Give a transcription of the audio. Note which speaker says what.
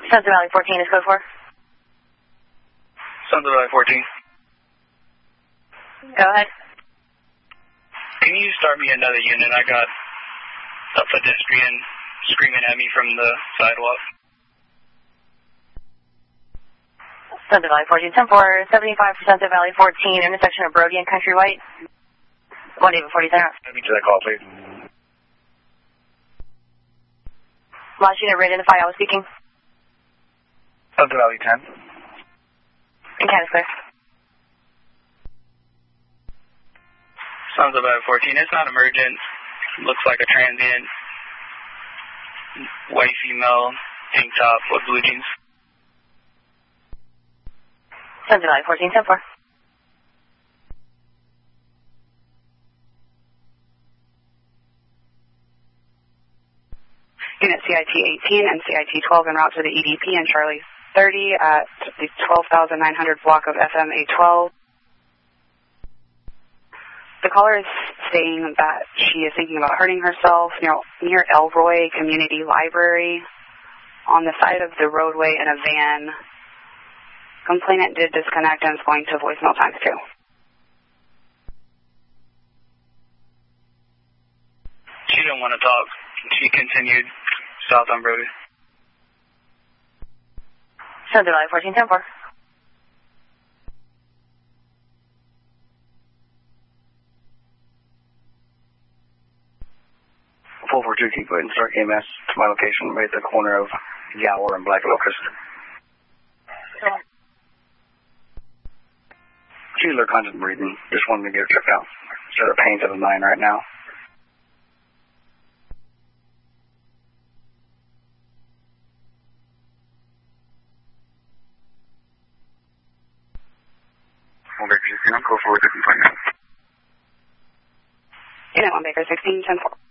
Speaker 1: Sunset Valley 14 is code 4.
Speaker 2: Sunset Valley 14.
Speaker 1: Go ahead.
Speaker 2: Can you start me another unit? I got a pedestrian screaming at me from the sidewalk.
Speaker 1: Sunset Valley 14, 10-4, 75 for Sunset Valley 14, intersection of Brody and Country White. 1 David 40 Center.
Speaker 2: Let me to that call, please.
Speaker 1: Last unit, rate identify, I was speaking.
Speaker 2: Sunset Valley 10.
Speaker 1: And Candace clear.
Speaker 2: Sunset Valley 14, it's not emergent. Looks like a transient. White female, tank top with blue jeans.
Speaker 1: Sunset Valley 14, 10-4.
Speaker 3: Unit CIT 18 and CIT 12 en route to the EDP and Charlie 30 at the 12,900 block of FMA 12. The caller is saying that she is thinking about hurting herself near Elroy Community Library on the side of the roadway in a van. Complainant did disconnect and is going to voicemail times 2.
Speaker 2: She didn't want to talk. She continued south on Brody.
Speaker 1: Sunset Valley 14, 10-4.
Speaker 2: Keep going and start EMS to my location right at the corner of Gower and Black Locust. She's low constant breathing. Just wanted me to get her checked out. So her pain's at a 9 right now. Unit 1 Baker 16, 10-4.